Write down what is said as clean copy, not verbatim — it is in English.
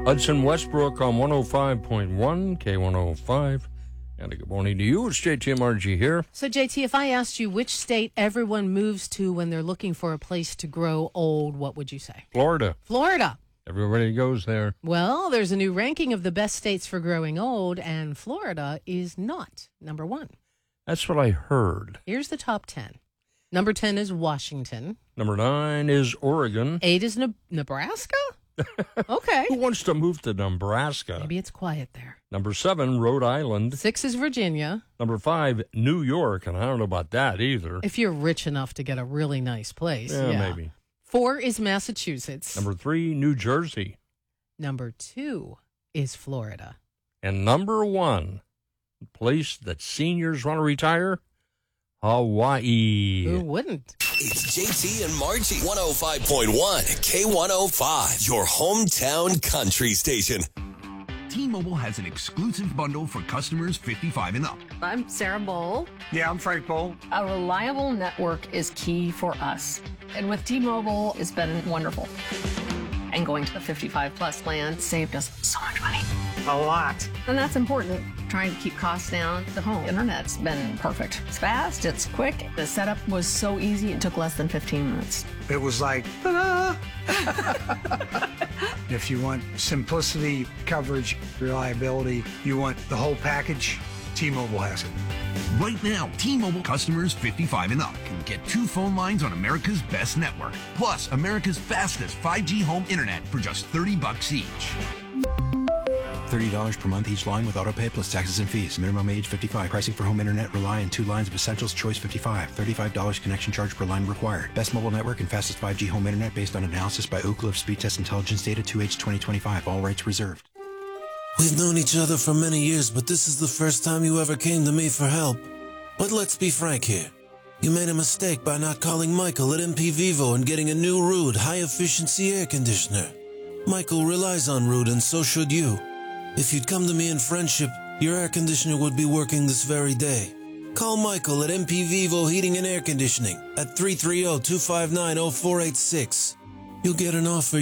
Hudson Westbrook on 105.1 K105. And a good morning to you. It's JT and Margie here. So, JT, if I asked you which state everyone moves to when they're looking for a place to grow old, what would you say? Florida. Florida. Everybody goes there. Well, there's a new ranking of the best states for growing old, and Florida is not number one. That's what I heard. Here's the top 10. Number 10 is Washington. Number 9 is Oregon. 8 is Nebraska? Okay. Who wants to move to Nebraska? Maybe it's quiet there. Number 7, Rhode Island. 6 is Virginia. Number 5, New York, and I don't know about that either. If you're rich enough to get a really nice place. Yeah, maybe. 4 is Massachusetts. Number 3, New Jersey. Number 2 is Florida. And number 1, the place that seniors want to retire, Hawaii. Who wouldn't? It's JT and Margie. 105.1 K105, your hometown country station. T-Mobile has an exclusive bundle for customers 55 and up. I'm Sarah Bowl. Yeah, I'm Frank Bowl. A reliable network is key for us. And with T-Mobile, it's been wonderful. And going to the 55 plus plan saved us so much money. A lot. And that's important. Trying to keep costs down. The home internet's been perfect. It's fast, it's quick. The setup was so easy, it took less than 15 minutes. It was like, ta-da! If you want simplicity, coverage, reliability, you want the whole package, T-Mobile has it. Right now, T-Mobile customers 55 and up can get 2 phone lines on America's best network, plus America's fastest 5G home internet for just $30 each. $30 per month each line with autopay plus taxes and fees. Minimum age 55. Pricing for home internet rely on 2 lines of Essentials Choice 55. $35 connection charge per line required. Best mobile network and fastest 5G home internet based on analysis by Ookla of Speed Test Intelligence data 2H 2025. All rights reserved. We've known each other for many years, but this is the first time you ever came to me for help. But let's be frank here. You made a mistake by not calling Michael at MP Vivo and getting a new Ruud high-efficiency air conditioner. Michael relies on Ruud, and so should you. If you'd come to me in friendship, your air conditioner would be working this very day. Call Michael at MP Vivo Heating and Air Conditioning at 330-259-0486. You'll get an offer